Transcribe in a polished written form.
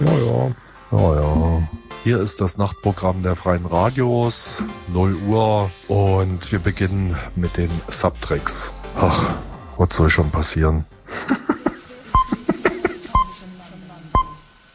Ja, ja. Ja, ja. Hier ist das Nachtprogramm der Freien Radios, 0 Uhr, und wir beginnen mit den Subtracks. Ach, was soll schon passieren?